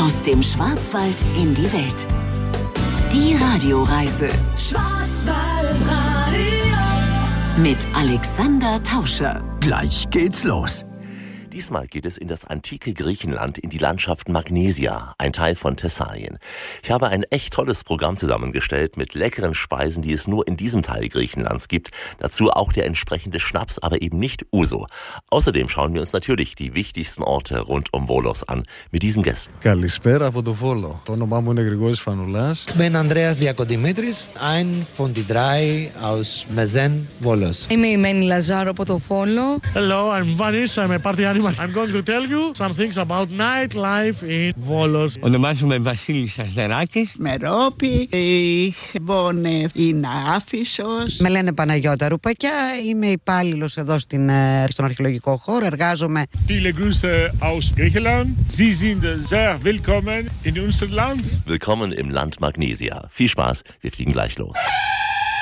Aus dem Schwarzwald in die Welt. Die Radioreise Schwarzwaldradio mit Alexander Tauscher. Gleich geht's los. Diesmal geht es in das antike Griechenland, in die Landschaft Magnesia, ein Teil von Thessalien. Ich habe ein echt tolles Programm zusammengestellt mit leckeren Speisen, die es nur in diesem Teil Griechenlands gibt. Dazu auch der entsprechende Schnaps, aber eben nicht Ouzo. Außerdem schauen wir uns natürlich die wichtigsten Orte rund um Volos an mit diesen Gästen. Καλησπέρα από το Βόλο. Το όνομά μου είναι Γρηγόρης Φανουλάς. Ich bin Andreas Diakodimidris, ein von die drei aus Mezen, Volos. Είμαι η Μένη Λαζάρο από το Βόλο. Hello, I'm Vanis. I'm a party animal. I'm going to tell you some things about nightlife in Volos. Ονομάζομαι Βασίλης Αστεράκης. Μερόπη, Βόνε είναι Άφησος. Με λένε Παναγιώτα Ρουπακιά, είμαι υπάλληλος εδώ στον αρχαιολογικό χώρο, εργάζομαι. Viele Grüße aus Griechenland. Sie sind sehr willkommen in unserem Land. Willkommen im Land Magnesia. Viel Spaß, wir fliegen gleich los.